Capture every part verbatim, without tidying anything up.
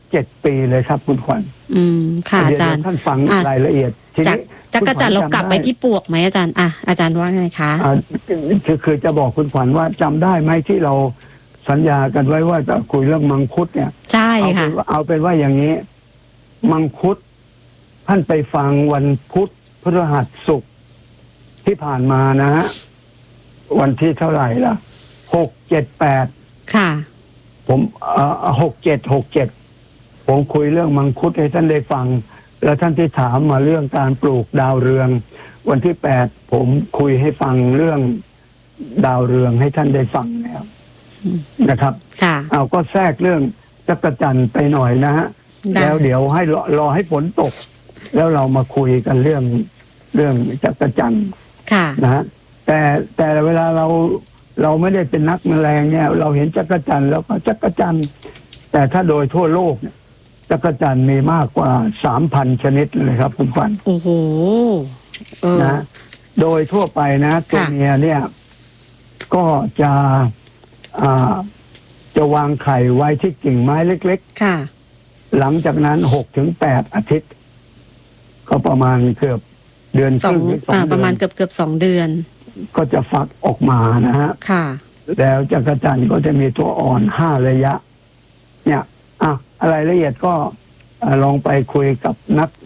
เจ็ดปีเลยครับคุณขวัญอืมค่ะอาจารย์ท่านฟังรายละเอียดทีนี้จักรจันทร์เรากลับไปที่ปลวกไหมอาจารย์อ่ะอาจารย์ว่าไงคะอ่าคือคือจะบอกคุณขวัญว่าจำได้ไหมที่เราสัญญากันไว้ว่าจะคุยเรื่องมังคุดเนี่ยใช่ค่ะเอาเป็นว่าอย่างนี้มังคุดท่านไปฟังวันพุธพฤหัสศุกร์ที่ผ่านมานะฮะวันที่เท่าไหร่ล่ะหกเจ็ดแปดค่ะผมเอ่อหกเจ็ดหกเจ็ดผมคุยเรื่องมังคุดให้ท่านได้ฟังแล้วท่านที่ถามมาเรื่องการปลูกดาวเรืองวันที่แปดผมคุยให้ฟังเรื่องดาวเรืองให้ท่านได้ฟังแล้วนะครับค่ะเอาก็แทรกเรื่องจักรจันทร์ไปหน่อยนะฮะแล้วเดี๋ยวให้รอรอให้ฝนตกแล้วเรามาคุยกันเรื่องเรื่องจักรจันทร์นะฮะแต่แต่เวลาเราเราไม่ได้เป็นนักแมลงเนี่ยเราเห็นจักรจันทร์แล้วก็จักรจันทร์แต่ถ้าโดยทั่วโลกเนี่ยจักรจันทร์มีมากกว่า สามพัน ชนิดเลยครับคุณขวัญโอ้โหนะโดยทั่วไปนะตัวเมียเนี่ยก็จะอ่าจะวางไข่ไว้ที่กิ่งไม้เล็กๆค่ะหลังจากนั้น หกถึงแปด อาทิตย์ก็ประมาณเกือบเดือนครึ่งหรือสองเดือนประมาณเกือบเกือบสองเดือนก็จะฟักออกมานะฮะค่ะแล้วจักรจันทร์ก็จะมีตัวอ่อนห้าระยะเนี่ยอ่ะอะไรละเอียดก็ลองไปคุยกับนัก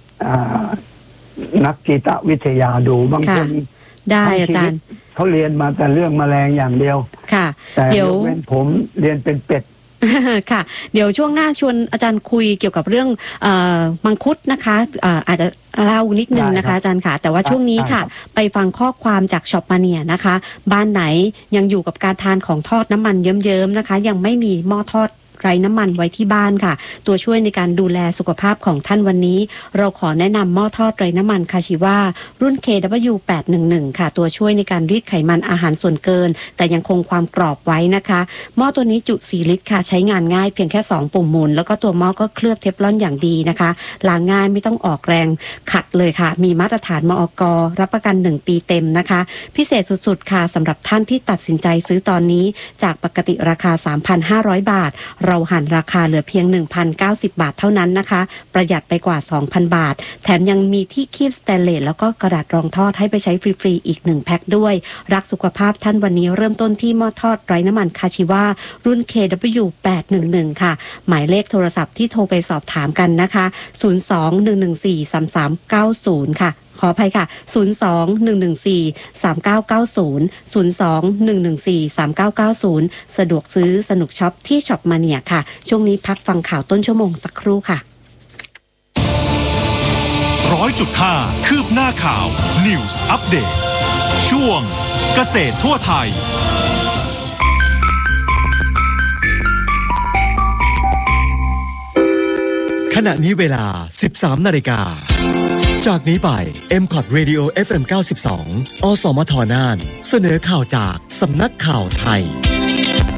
นักกีตวิทยาดูบางคนได้อาจารย์เขาเรียนมาแต่เรื่องแมลงอย่างเดียวค่ะแต่เดี๋ยวผมเรียนเป็นเป็ดค่ะเดี๋ยวช่วงหน้าชวนอาจารย์คุยเกี่ยวกับเรื่องมังคุดนะคะอาจจะเล่านิดนึงนะคะอาจารย์ค่ะแต่ว่าช่วงนี้ค่ะไปฟังข้อความจากช็อปมาเนียนะคะบ้านไหนยังอยู่กับการทานของทอดน้ำมันเยิ้มๆนะคะยังไม่มีหม้อทอดไร้น้ำมันไว้ที่บ้านค่ะตัวช่วยในการดูแลสุขภาพของท่านวันนี้เราขอแนะนำหม้อทอดไร้น้ำมันคาชิวารุ่น เค ดับเบิลยู แปดหนึ่งหนึ่ง ค่ะตัวช่วยในการรีดไขมันอาหารส่วนเกินแต่ยังคงความกรอบไว้นะคะหม้อตัวนี้จุสี่ลิตรค่ะใช้งานง่ายเพียงแค่สองปุ่มหมุนแล้วก็ตัวหม้อก็เคลือบเทฟลอนอย่างดีนะคะล้างง่ายไม่ต้องออกแรงขัดเลยค่ะมีมาตรฐานมอก.รับประกันหนึ่งปีเต็มนะคะพิเศษสุดๆค่ะสำหรับท่านที่ตัดสินใจซื้อตอนนี้จากปกติราคา สามพันห้าร้อย บาทเราหันราคาเหลือเพียง หนึ่งพันเก้าสิบ บาทเท่านั้นนะคะประหยัดไปกว่า สองพัน บาทแถมยังมีที่คีบสแตนเลสแล้วก็กระดาษรองทอดให้ไปใช้ฟรีๆอีกหนึ่งแพ็คด้วยรักสุขภาพท่านวันนี้เริ่มต้นที่หม้อทอดไร้น้ำมันคาชิวารุ่น เค ดับเบิลยู แปดหนึ่งหนึ่ง ค่ะหมายเลขโทรศัพท์ที่โทรไปสอบถามกันนะคะศูนย์ สอง หนึ่ง หนึ่ง สี่ สาม สาม เก้า ศูนย์ค่ะขออภัยค่ะศูนย์ สอง หนึ่ง หนึ่ง สี่ สาม เก้า เก้า ศูนย์ ศูนย์ สอง หนึ่ง หนึ่ง สี่ สาม เก้า เก้า ศูนย์สะดวกซื้อสนุกช็อปที่ช็อปมาเนียค่ะช่วงนี้พักฟังข่าวต้นชั่วโมงสักครู่ค่ะร้อยจุดห้า คืบหน้าข่าว News Update ช่วงเกษตรทั่วไทยขณะนี้เวลา สิบสาม นาฬิกาจากนี้ไป เอ็ม คอท Radio เอฟ เอ็ม เก้าสิบสอง อสมทน่านเสนอข่าวจากสำนักข่าวไทย